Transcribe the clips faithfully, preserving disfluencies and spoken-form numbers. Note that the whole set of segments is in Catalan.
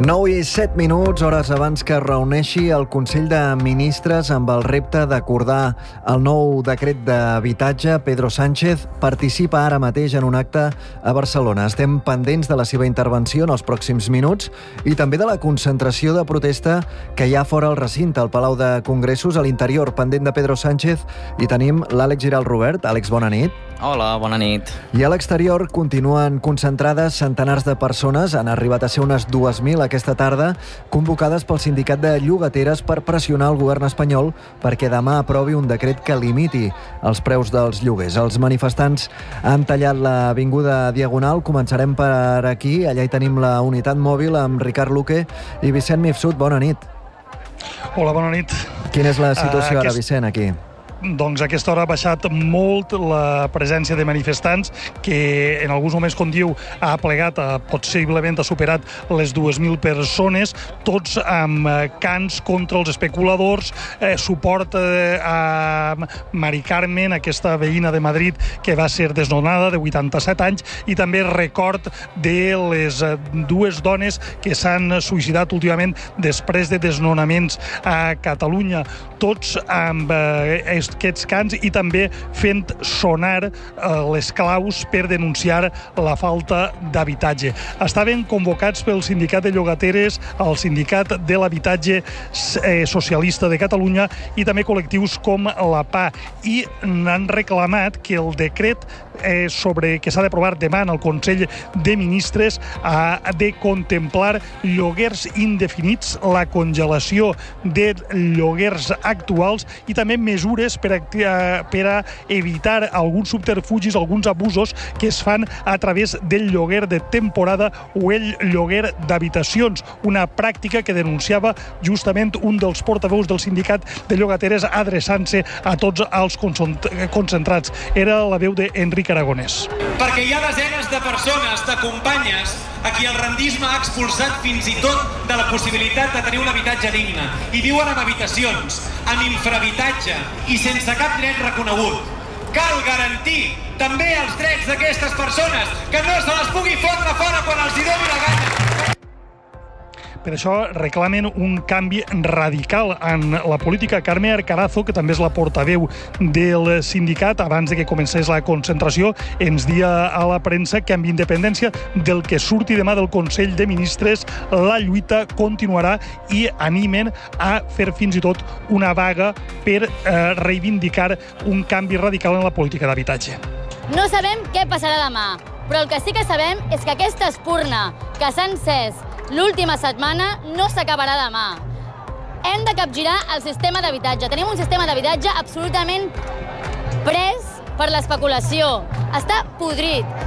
nou i set minuts, hores abans que es reuneixi el Consell de Ministres amb el repte d'acordar el nou decret d'habitatge. Pedro Sánchez participa ara mateix en un acte a Barcelona. Estem pendents de la seva intervenció en els pròxims minuts i també de la concentració de protesta que hi ha fora el recinte, al Palau de Congressos. A l'interior, pendent de Pedro Sánchez, i tenim l'Àlex Giralt Robert. Àlex, bona nit. Hola, bona nit. I a l'exterior continuen concentrades centenars de persones, han arribat a ser unes dues mil aquesta tarda, convocades pel sindicat de llogateres per pressionar el govern espanyol perquè demà aprovi un decret que limiti els preus dels lloguers. Els manifestants han tallat l'avinguda Diagonal. Començarem per aquí. Allà hi tenim la unitat mòbil amb Ricard Luque i Vicent Mifsud. Bona nit. Hola, bona nit. Quina és la situació uh, ara, aquest... Vicent, aquí? Doncs a aquesta hora ha baixat molt la presència de manifestants, que en alguns moments, com diu, ha plegat, ha, possiblement ha superat les dues mil persones, tots amb cants contra els especuladors, eh, suport eh, a Mari Carmen, aquesta veïna de Madrid que va ser desnonada, de vuitanta-set anys, i també record de les dues dones que s'han suïcidat últimament després de desnonaments a Catalunya, tots amb eh, aquests cants i també fent sonar eh, les claus per denunciar la falta d'habitatge. Estaven convocats pel sindicat de llogateres, el sindicat de l'habitatge eh, socialista de Catalunya i també col·lectius com la P A, i han reclamat que el decret eh, sobre que s'ha d'aprovar demà en el Consell de Ministres ha de contemplar lloguers indefinits, la congelació de lloguers actuals i també mesures per a, per a evitar alguns subterfugis, alguns abusos que es fan a través del lloguer de temporada o el lloguer d'habitacions, una pràctica que denunciava justament un dels portaveus del sindicat de llogateres adreçant-se a tots els concentrats. Era la veu d'Enric Aragonès. Perquè hi ha desenes de persones, de companyes, a qui el rendisme ha expulsat fins i tot de la possibilitat de tenir un habitatge digne. I viuen en habitacions, amb infrahabitatge i sense cap dret reconegut. Cal garantir també els drets d'aquestes persones, que no se les pugui fotre fora quan els hi doni la gana. Per això reclamen un canvi radical en la política. Carme Arcarazo, que també és la portaveu del sindicat, abans de que comencés la concentració, ens dia a la premsa que amb independència del que surti demà del Consell de Ministres, la lluita continuarà i animen a fer fins i tot una vaga per eh, reivindicar un canvi radical en la política d'habitatge. No sabem què passarà demà, però el que sí que sabem és que aquesta espurna que s'ha encès l'última setmana no s'acabarà demà. Hem de capgirar el sistema d'habitatge. Tenim un sistema d'habitatge absolutament pres per l'especulació. Està podrit.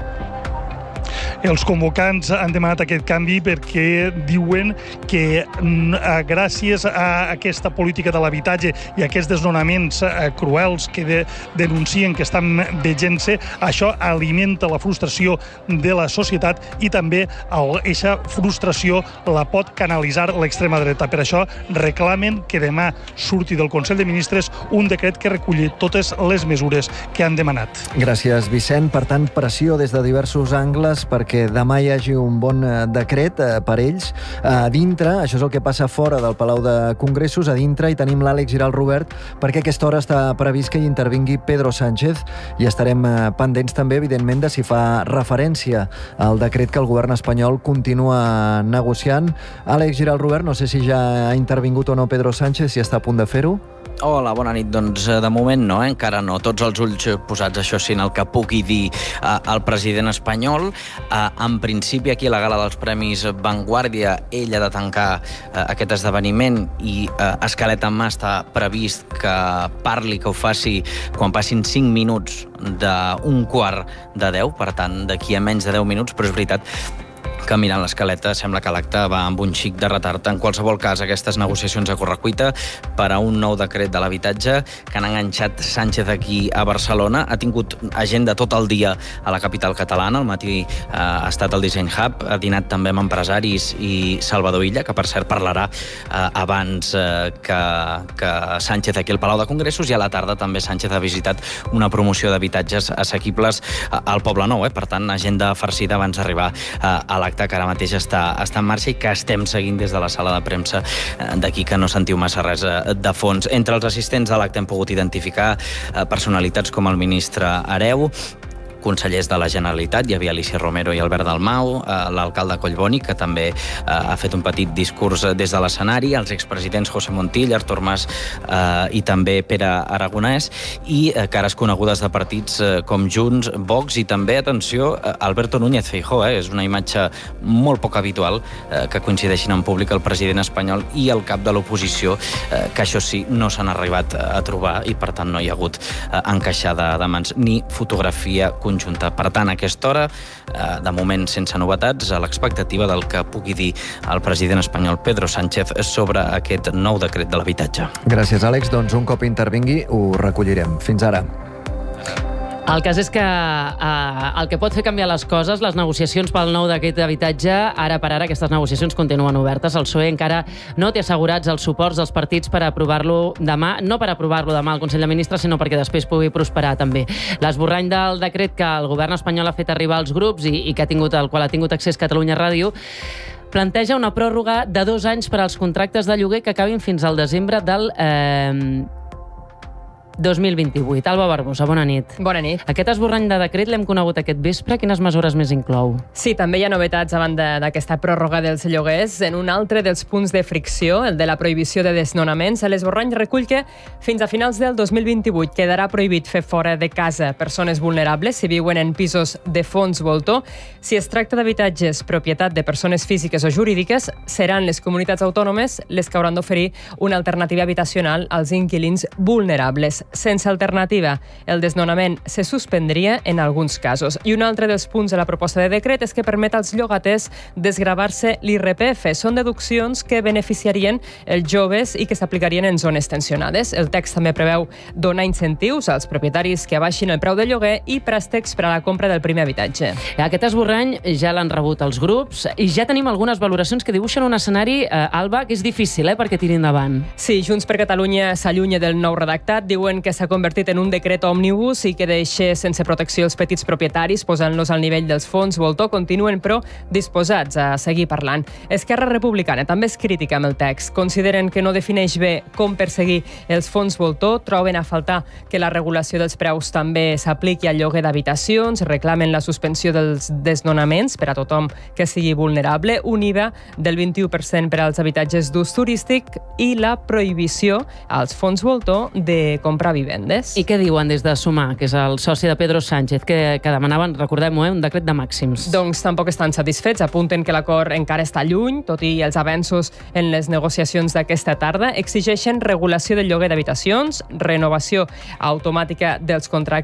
Els convocants han demanat aquest canvi perquè diuen que gràcies a aquesta política de l'habitatge i a aquests desnonaments cruels que de, denuncien que estan veient-se, això alimenta la frustració de la societat i també aquesta frustració la pot canalitzar l'extrema dreta. Per això reclamen que demà surti del Consell de Ministres un decret que reculli totes les mesures que han demanat. Gràcies, Vicent. Per tant, pressió des de diversos angles perquè que demà hi hagi un bon decret eh, per ells. A dintre, això és el que passa fora del Palau de Congressos, a dintre hi tenim l'Àlex Giralt Robert, perquè a aquesta hora està previst que hi intervingui Pedro Sánchez i estarem eh, pendents també, evidentment, de si fa referència al decret que el govern espanyol continua negociant. Àlex Giralt Robert, no sé si ja ha intervingut o no Pedro Sánchez, si està a punt de fer-ho. Hola, bona nit. Doncs de moment no, eh? Encara no. Tots els ulls posats, això sí, en el que pugui dir eh, el president espanyol. Eh, en principi, aquí a la gala dels Premis Vanguardia, ell ha de tancar eh, aquest esdeveniment i eh, Escalet en mà està previst que parli, que ho faci quan passin cinc minuts d'un quart de deu, per tant, d'aquí a menys de deu minuts, però és veritat que mirant l'escaleta sembla que l'acte va amb un xic de retard. En qualsevol cas, aquestes negociacions a correcuita per a un nou decret de l'habitatge que han enganxat Sánchez aquí a Barcelona. Ha tingut agenda tot el dia a la capital catalana. Al matí eh, ha estat al Design Hub, ha dinat també amb empresaris i Salvador Illa, que per cert parlarà eh, abans eh, que, que Sánchez aquí al Palau de Congressos, i a la tarda també Sánchez ha visitat una promoció d'habitatges assequibles al Poble Nou. Eh? Per tant, agenda farcida abans d'arribar eh, a l'acte. l'acte que ara mateix està, està en marxa i que estem seguint des de la sala de premsa, d'aquí que no sentiu massa res de fons. Entre els assistents a l'acte hem pogut identificar personalitats com el ministre Hereu, consellers de la Generalitat, hi havia Alicia Romero i Albert Dalmau, l'alcalde Collboni, que també ha fet un petit discurs des de l'escenari, els expresidents José Montilla, Artur Mas i també Pere Aragonès, i cares conegudes de partits com Junts, Vox i també, atenció, Alberto Núñez Feijóo. És una imatge molt poc habitual que coincideixin en públic el president espanyol i el cap de l'oposició, que això sí, no s'han arribat a trobar i per tant no hi ha hagut encaixada de mans ni fotografia conjunta. Per tant, a aquesta hora, de moment sense novetats, a l'expectativa del que pugui dir el president espanyol Pedro Sánchez sobre aquest nou decret de l'habitatge. Gràcies, Àlex. Doncs un cop intervingui ho recollirem. Fins ara. El cas és que eh, el que pot fer canviar les coses, les negociacions pel nou decret d'habitatge, ara per ara aquestes negociacions continuen obertes. El P S O E encara no té assegurats els suports dels partits per aprovar-lo demà, no per aprovar-lo demà al Consell de Ministres, sinó perquè després pugui prosperar també. L'esborrany del decret que el govern espanyol ha fet arribar als grups i, i que ha tingut, al qual ha tingut accés Catalunya Ràdio, planteja una pròrroga de dos anys per als contractes de lloguer que acabin fins al desembre del Eh, dos mil vint-i-vuit. Alba Barbosa, bona nit. Bona nit. Aquest esborrany de decret l'hem conegut aquest vespre. Quines mesures més inclou? Sí, també hi ha novetats a banda d'aquesta pròrroga dels lloguers. En un altre dels punts de fricció, el de la prohibició de desnonaments, l'esborrany recull que fins a finals del dos mil vint-i-vuit quedarà prohibit fer fora de casa persones vulnerables si viuen en pisos de fons voltor. Si es tracta d'habitatges propietat de persones físiques o jurídiques, seran les comunitats autònomes les que hauran d'oferir una alternativa habitacional als inquilins vulnerables. Sense alternativa, el desnonament se suspendria en alguns casos. I un altre dels punts de la proposta de decret és que permet als llogaters desgravar-se l'I R P F. Són deduccions que beneficiarien els joves i que s'aplicarien en zones tensionades. El text també preveu donar incentius als propietaris que abaixin el preu de lloguer i préstecs per a la compra del primer habitatge. Aquest esborrany ja l'han rebut els grups i ja tenim algunes valoracions que dibuixen un escenari, eh, Alba, que és difícil eh, perquè tiri endavant. Sí, Junts per Catalunya s'allunya del nou redactat. Diuen que s'ha convertit en un decret òmnibus i que deixa sense protecció els petits propietaris, posant-los al nivell dels fons voltor. Continuen, però, disposats a seguir parlant. Esquerra Republicana també és crítica amb el text. Consideren que no defineix bé com perseguir els fons voltor, troben a faltar que la regulació dels preus també s'apliqui al lloguer d'habitacions, reclamen la suspensió dels desnonaments per a tothom que sigui vulnerable, un I V A del vint-i-u per cent per als habitatges d'ús turístic i la prohibició als fons voltor de comprar vivendes. I què diuen des de Sumar, que és el soci de Pedro Sánchez, que, que demanaven, recordem-ho, eh, un decret de màxims? Doncs tampoc estan satisfets. Apunten que l'acord encara està lluny, tot i els avenços en les negociacions d'aquesta tarda. Exigeixen regulació del lloguer d'habitacions, renovació automàtica dels contractes